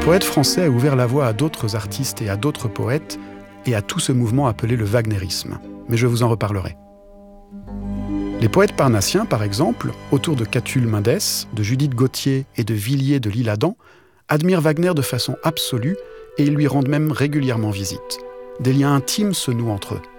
poète français a ouvert la voie à d'autres artistes et à d'autres poètes, et à tout ce mouvement appelé le wagnérisme. Mais je vous en reparlerai. Les poètes parnassiens, par exemple, autour de Catulle Mendès, de Judith Gautier et de Villiers de l'Isle-Adam, admirent Wagner de façon absolue et ils lui rendent même régulièrement visite. Des liens intimes se nouent entre eux.